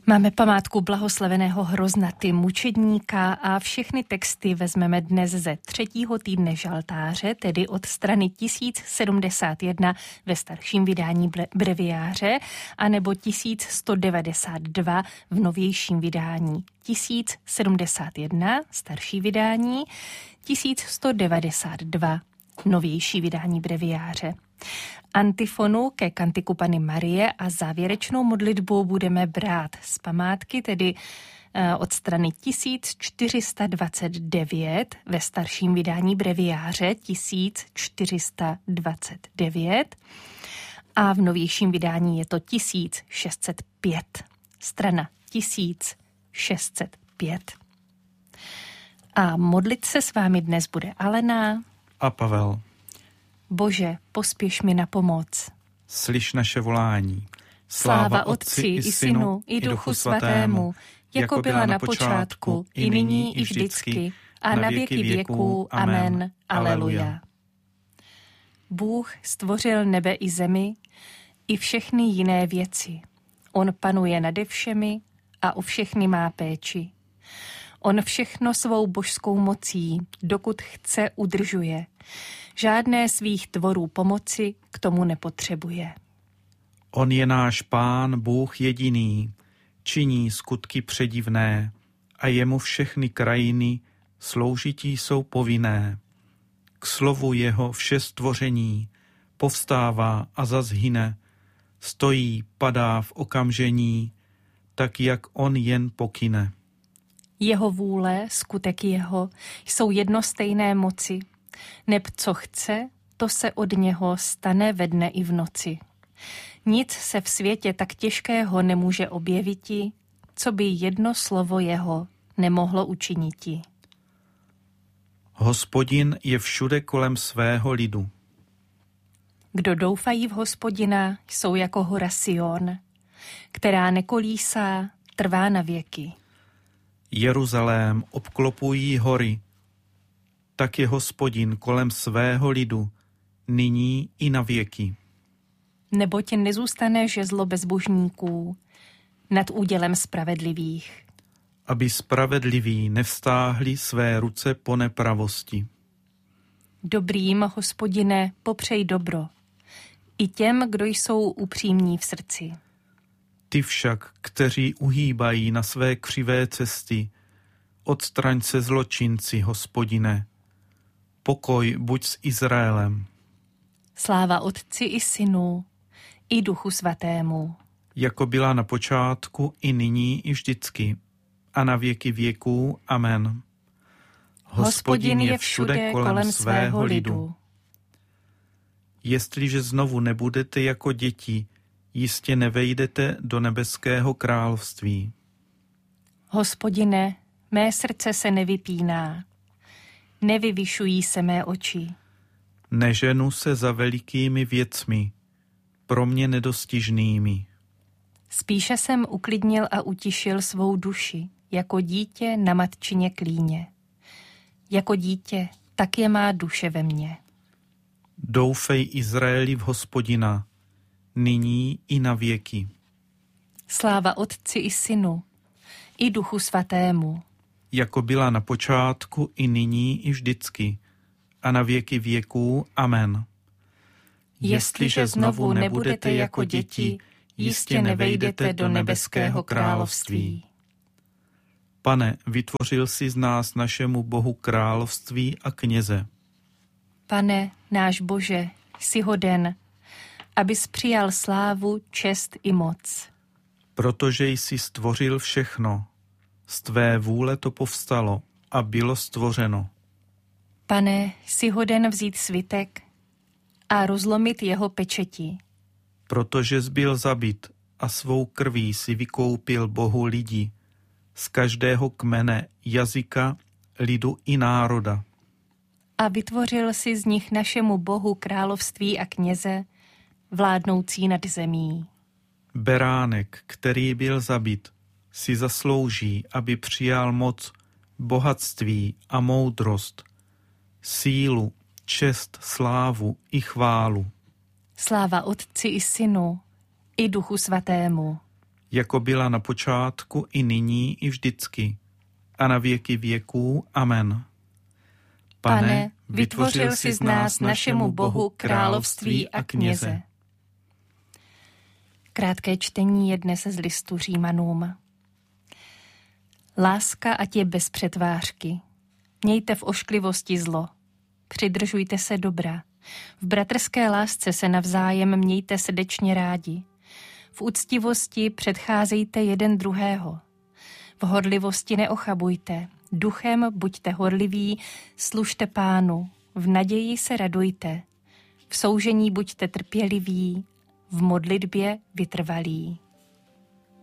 Máme památku blahoslaveného Hroznaty mučedníka a všechny texty vezmeme dnes ze 3. týdne žaltáře, tedy od strany 1071 ve starším vydání breviáře, anebo 1192 v novějším vydání. 1071 starší vydání, 1192 novější vydání breviáře. Antifonu ke kantiku Panny Marie a závěrečnou modlitbu budeme brát z památky, tedy od strany 1429 ve starším vydání breviáře 1429 a v novějším vydání je to 1605, strana 1605. A modlit se s vámi dnes bude Alena a Pavel. Bože, pospěš mi na pomoc. Slyš naše volání. Sláva Otci i Synu i Duchu Svatému, jako byla na počátku, i nyní, i vždycky, a na věky věků. Amen. Aleluja. Bůh stvořil nebe i zemi, i všechny jiné věci. On panuje nade všemi a o všechny má péči. On všechno svou božskou mocí, dokud chce, udržuje. Žádné svých tvorů pomoci k tomu nepotřebuje. On je náš Pán, Bůh jediný, činí skutky předivné a jemu všechny krajiny sloužití jsou povinné. K slovu jeho vše stvoření povstává a zazhyne, stojí, padá v okamžení, tak jak on jen pokyne. Jeho vůle, skutek jeho, jsou jednostejné moci. Neb co chce, to se od něho stane ve dne i v noci. Nic se v světě tak těžkého nemůže objeviti, co by jedno slovo jeho nemohlo učiniti. Hospodin je všude kolem svého lidu. Kdo doufají v Hospodina, jsou jako hora Sion, která nekolísá, trvá na věky. Jeruzalém obklopují hory, tak je Hospodin kolem svého lidu, nyní i na věky. Neboť nezůstane žezlo bezbožníků nad údělem spravedlivých. Aby spravedliví nevstáhli své ruce po nepravosti. Dobrým, Hospodine, popřej dobro, i těm, kdo jsou upřímní v srdci. Ty však, kteří uhýbají na své křivé cesty, odstraň se zločinci, Hospodine. Pokoj buď s Izraelem. Sláva Otci i Synu, i Duchu Svatému. Jako byla na počátku, i nyní, i vždycky, a na věky věků. Amen. Hospodin je všude kolem svého lidu. Jestliže znovu nebudete jako děti, jistě nevejdete do nebeského království. Hospodine, mé srdce se nevypíná, nevyvyšují se mé oči. Neženu se za velikými věcmi, pro mě nedostižnými. Spíše jsem uklidnil a utišil svou duši, jako dítě na matčině klíně. Jako dítě, tak je má duše ve mně. Doufej Izraeli v Hospodina, nyní i na věky. Sláva Otci i Synu, i Duchu Svatému. Jako byla na počátku, i nyní, i vždycky, a na věky věků. Amen. Jestliže znovu nebudete jako děti, jistě nevejdete do nebeského království. Pane, vytvořil jsi z nás našemu Bohu království a kněze. Pane, náš Bože, jsi hoden, abys přijal slávu, čest i moc. Protože jsi stvořil všechno, z tvé vůle to povstalo a bylo stvořeno. Pane, jsi hoden vzít svitek a rozlomit jeho pečeti. Protože jsi byl zabit a svou krví si vykoupil Bohu lidi, z každého kmene, jazyka, lidu i národa. A vytvořil si z nich našemu Bohu království a kněze, vládnoucí nad zemí. Beránek, který byl zabit, si zaslouží, aby přijal moc, bohatství a moudrost, sílu, čest, slávu i chválu. Sláva Otci i Synu, i Duchu Svatému. jako byla na počátku, i nyní, i vždycky, a na věky věků. Amen. Pane, vytvořil jsi z nás našemu Bohu království a kněze. Krátké čtení je dnes z listu Římanům. Láska ať je bez přetvářky. Mějte v ošklivosti zlo. Přidržujte se dobra. V bratrské lásce se navzájem mějte srdečně rádi. V úctivosti předcházejte jeden druhého. V horlivosti neochabujte. Duchem buďte horliví, služte Pánu. V naději se radujte. V soužení buďte trpěliví. V modlitbě vytrvalí.